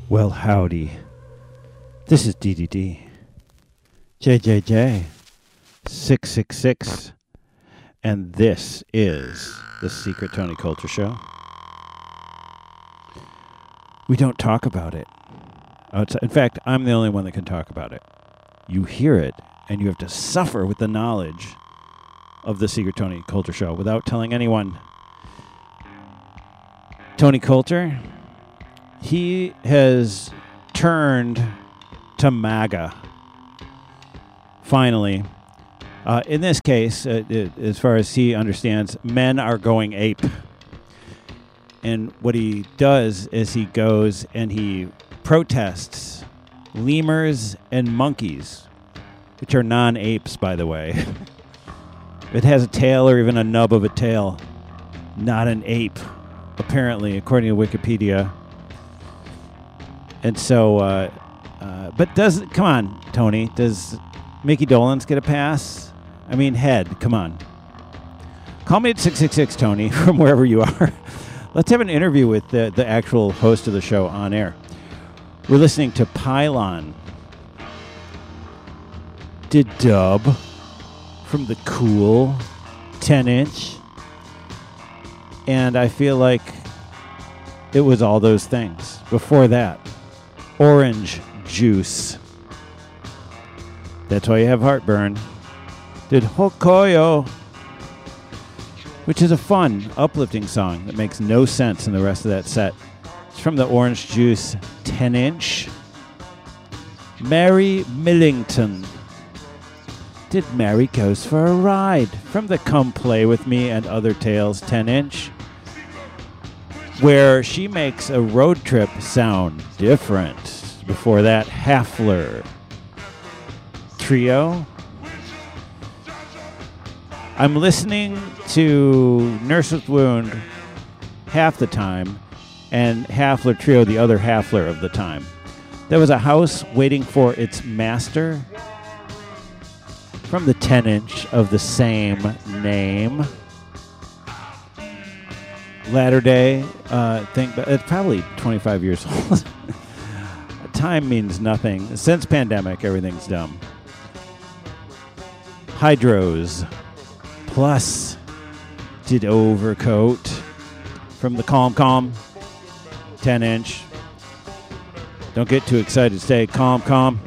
Well, howdy. This is DDD. JJJ. 666. And this is the Secret Tony Culture Show. We don't talk about it. In fact, I'm the only one that can talk about it. You hear it, and you have to suffer with the knowledge of the Secret Tony Culture Show without telling anyone. Tony Coulter, he has turned to MAGA. Finally. In this case, as far as he understands, men are going ape. And what he does is he goes and he protests lemurs and monkeys, which are non-apes, by the way. If it has a tail or even a nub of a tail, not an ape, apparently, according to Wikipedia. And so, come on, Tony, does Mickey Dolenz get a pass? I mean, head, come on. Call me at 666, Tony, from wherever you are. Let's have an interview with the actual host of the show on air. We're listening to Pylon. Did Dub from the cool 10-inch. And I feel like it was all those things. Before that, Orange Juice. That's why you have heartburn. Did Hokoyo, which is a fun, uplifting song that makes no sense in the rest of that set. It's from the Orange Juice 10-inch. Mary Millington. Did Mary Goes for a Ride from the Come Play With Me and Other Tales 10-inch, where she makes a road trip sound different. Before that, Hafler Trio. I'm listening to Nurse with Wound half the time and Hafler Trio the other Hafler of the time. There was a house waiting for its master from the 10-inch of the same name. Latter Day thing, but it's probably 25 years old. Time means nothing. Since pandemic, everything's dumb. Hydros. Plus, did Overcoat from the Calm 10-inch. Don't get too excited. Stay calm.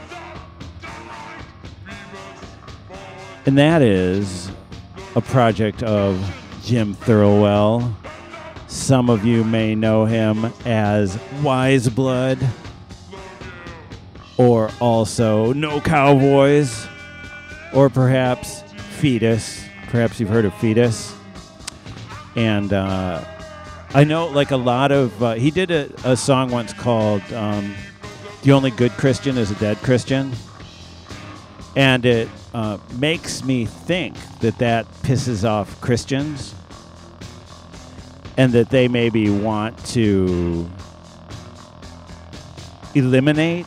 And that is a project of Jim Thirlwell. Some of you may know him as Wise Blood, or also No Cowboys, or perhaps Fetus. Perhaps you've heard of Fetus. And I know, like, a lot of... he did a song once called The Only Good Christian is a Dead Christian. And it makes me think that pisses off Christians. And that they maybe want to eliminate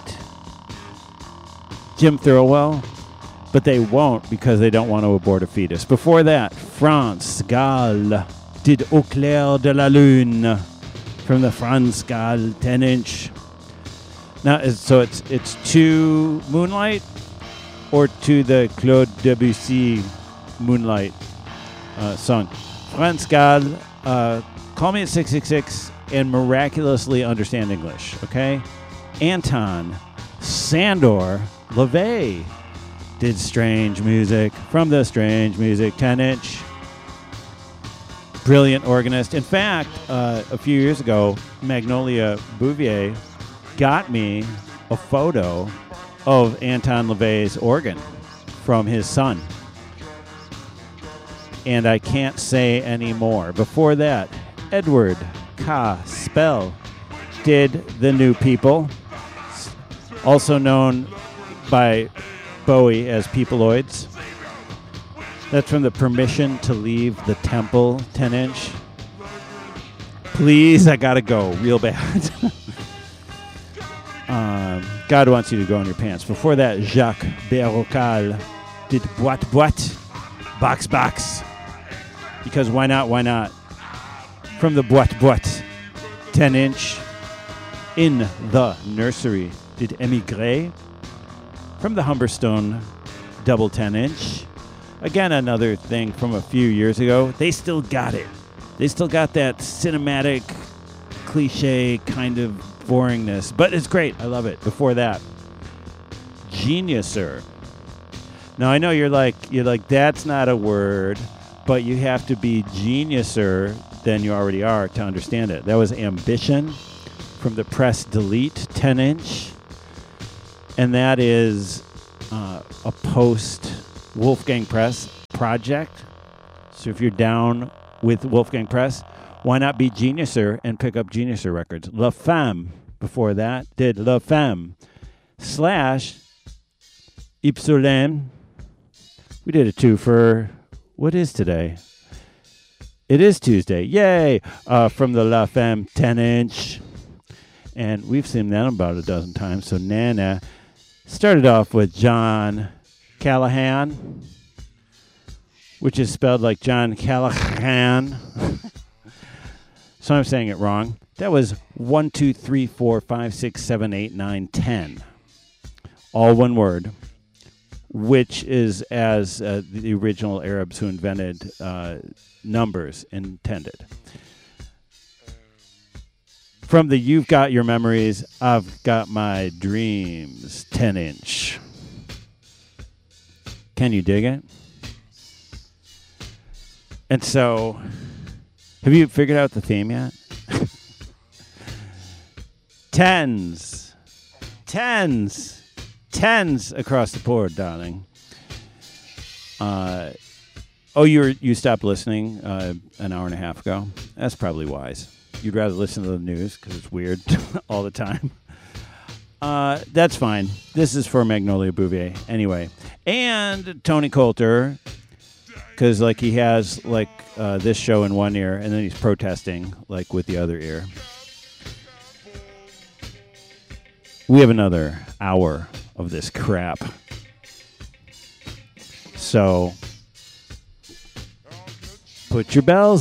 Jim Thirlwell. But they won't because they don't want to abort a fetus. Before that, France Gall did Au clair de la lune from the France Gall 10-inch. Now, so it's to Moonlight or to the Claude Debussy Moonlight song. France Gall, call me at 666 and miraculously understand English, okay? Anton Sandor LaVey did Strange Music from the Strange Music 10-inch. Brilliant organist. In fact, a few years ago, Magnolia Bouvier got me a photo of Anton LaVey's organ from his son. And I can't say any more. Before that, Edward K. Spell did The New People, also known by Bowie as Peopleoids. That's from the Permission to Leave the Temple 10-inch. Please, I gotta go real bad. God wants you to go in your pants. Before that, Jacques Bérocal did Boîte, Box. Because why not? From the Boîte 10-inch. In the Nursery did Émigré from the Humberstone double 10-inch. Again, another thing from a few years ago. They still got it. They still got that cinematic, cliche kind of boringness, but it's great. I love it. Before that, Geniuser. Now, I know you're like, that's not a word, but you have to be geniuser than you already are to understand it. That was Ambition from the Press Delete 10-inch. And that is a post-Wolfgang Press project. So if you're down with Wolfgang Press, why not be Geniuser and pick up Geniuser records? La Femme, before that, did La Femme / Ypsolen. We did a two for, what is today? It is Tuesday. Yay! From the La Femme 10-inch. And we've seen that about a dozen times. So Nana started off with John Callahan, which is spelled like John Callahan. So I'm saying it wrong. That was 1, 2, 3, 4, 5, 6, 7, 8, 9, 10. All one word, which is as the original Arabs who invented numbers intended. From the You've Got Your Memories, I've Got My Dreams 10-inch. Can you dig it? And so, have you figured out the theme yet? Tens across the board, darling. You stopped listening an hour and a half ago. That's probably wise. You'd rather listen to the news because it's weird all the time. That's fine. This is for Magnolia Bouvier anyway. And Tony Coulter, because like he has like this show in one ear and then he's protesting like with the other ear. We have another hour of this crap. So put your bells